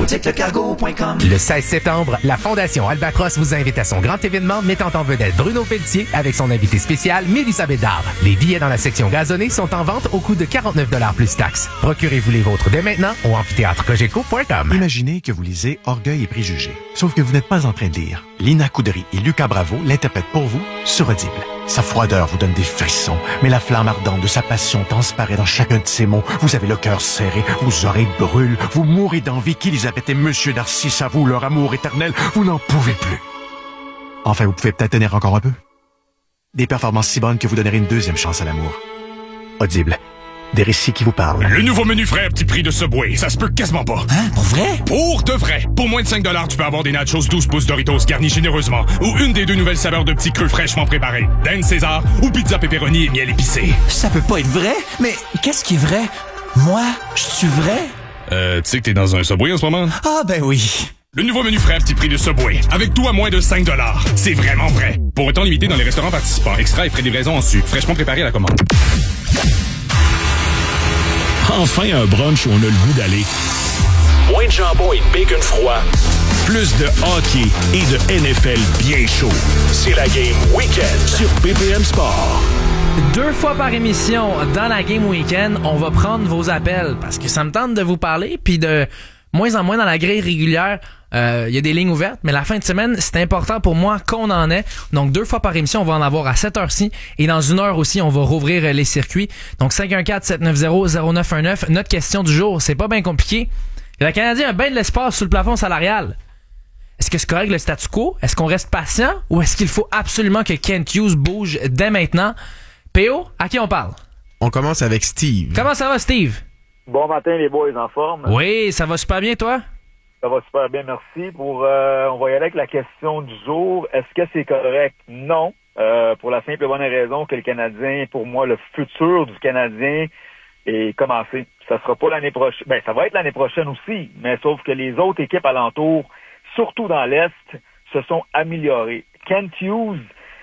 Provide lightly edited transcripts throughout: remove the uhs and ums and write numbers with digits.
boutiquelecargo.com. Le 16 septembre, la Fondation Albatros vous invite à son grand événement mettant en vedette Bruno Pelletier avec son invité spécial Mélissa Bédard. Les billets dans la section gazonnée sont en vente au coût de 49 $ plus taxes. Procurez-vous les vôtres dès maintenant au amphithéâtrecogeco.com. Imaginez que vous lisez Orgueil et préjugés. Sauf que vous n'êtes pas en train de lire. Lina Coudry et Lucas Bravo l'interprètent pour vous sur Audible. Sa froideur vous donne des frissons, mais la flamme ardente de sa passion transparaît dans chacun de ses mots. Vous avez le cœur serré, vos oreilles brûlent, vous mourrez d'envie qu'Élisabeth et Monsieur Narcisse avouent leur amour éternel. Vous n'en pouvez plus. Enfin, vous pouvez peut-être tenir encore un peu. Des performances si bonnes que vous donnerez une deuxième chance à l'amour. Audible. Des récits qui vous parlent. Le nouveau menu frais à petit prix de Subway, ça se peut quasiment pas. Hein? Pour vrai? Pour de vrai. Pour moins de 5 $, tu peux avoir des nachos 12 pouces Doritos garnis généreusement ou une des 2 nouvelles saveurs de petits creux fraîchement préparés. Dan César ou pizza pepperoni et miel épicé. Ça peut pas être vrai? Mais qu'est-ce qui est vrai? Moi, je suis vrai? Tu sais que t'es dans un Subway en ce moment? Ah ben oui. Le nouveau menu frais à petit prix de Subway. Avec tout à moins de 5 $. C'est vraiment vrai. Pour un temps limité dans les restaurants participants. Extra et frais de livraison en su. Fraîchement préparé à la commande. Enfin un brunch où on a le goût d'aller. Moins de jambon et de bacon froid. Plus de hockey et de NFL bien chaud. C'est la Game Weekend sur BPM Sport. 2 fois par émission dans la Game Weekend, on va prendre vos appels parce que ça me tente de vous parler, puis de moins en moins dans la grille régulière, il y a des lignes ouvertes, mais la fin de semaine, c'est important pour moi qu'on en ait. Donc 2 fois par émission, on va en avoir à 7 heures-ci et dans 1 heure aussi, on va rouvrir les circuits. Donc 514-790-0919. Notre question du jour, c'est pas bien compliqué. Le Canadien a bien de l'espace sous le plafond salarial. Est-ce que c'est correct le statu quo? Est-ce qu'on reste patient? Ou est-ce qu'il faut absolument que Kent Hughes bouge dès maintenant? PO, à qui on parle? On commence avec Steve. Comment ça va, Steve? Bon matin, les boys, en forme? Oui, ça va super bien, toi? Ça va super bien, merci. On va y aller avec la question du jour. Est-ce que c'est correct? Non. Pour la simple et bonne raison que le Canadien, pour moi, le futur du Canadien est commencé. Ça sera pas l'année prochaine. Ben, ça va être l'année prochaine aussi, mais sauf que les autres équipes alentours, surtout dans l'Est, se sont améliorées. Kent Hughes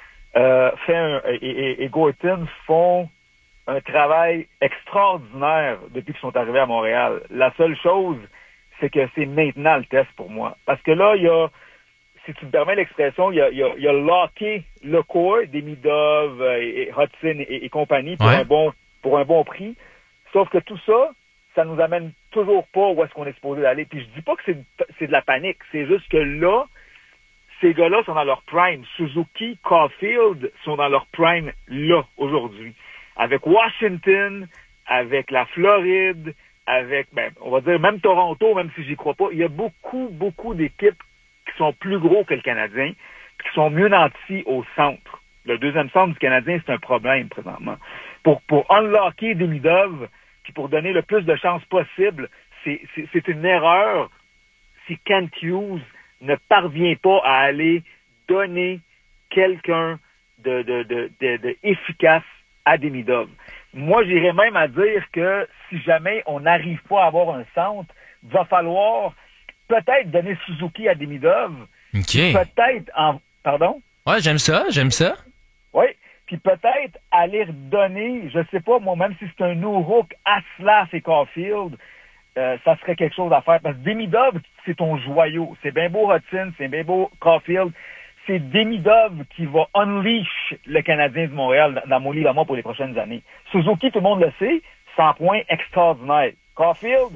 et Gorton font un travail extraordinaire depuis qu'ils sont arrivés à Montréal. La seule chose, c'est que c'est maintenant le test pour moi. Parce que là, il y a, si tu me permets l'expression, il y a locké le corps, Demidov et Hudson et compagnie pour un bon prix. Sauf que tout ça, ça nous amène toujours pas où est-ce qu'on est supposé aller. Puis je dis pas que c'est de la panique. C'est juste que là, ces gars-là sont dans leur prime. Suzuki, Caulfield sont dans leur prime là, aujourd'hui. Avec Washington, avec la Floride, avec, on va dire même Toronto, même si j'y crois pas, il y a beaucoup d'équipes qui sont plus gros que le Canadien, qui sont mieux nantis au centre. Le deuxième centre du Canadien, c'est un problème présentement. Pour unlocker Demidov, puis pour donner le plus de chances possible, c'est une erreur si Kent Hughes ne parvient pas à aller donner quelqu'un de efficace à Demidov. Moi, j'irais même à dire que si jamais on n'arrive pas à avoir un centre, il va falloir peut-être donner Suzuki à Demidov. OK. Peut-être Pardon? Ouais, j'aime ça. Oui. Puis peut-être aller redonner, je sais pas, moi, même si c'est un no-hook à Slav et Caulfield, ça serait quelque chose à faire. Parce que Demidov, c'est ton joyau. C'est bien beau Hudson, c'est bien beau Caulfield. C'est Demidov qui va unleash le Canadien de Montréal dans mon livre à moi pour les prochaines années. Suzuki, tout le monde le sait, 100 points extraordinaires. Caulfield,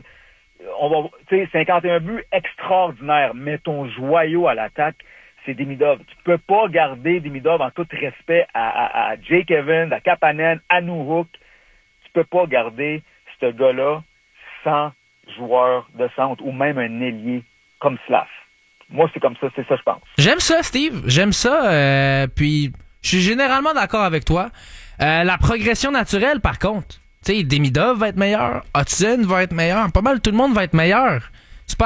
51 buts extraordinaires. Mais ton joyau à l'attaque, c'est Demidov. Tu peux pas garder Demidov en tout respect à Jake Evans, à Kapanen, à Newhook. Tu peux pas garder ce gars-là sans joueur de centre ou même un ailier comme Slav. Moi, c'est comme ça, c'est ça, je pense. J'aime ça, Steve. J'aime ça. Puis, je suis généralement d'accord avec toi. La progression naturelle, par contre, tu sais, Demidov va être meilleur, Hudson va être meilleur, pas mal tout le monde va être meilleur.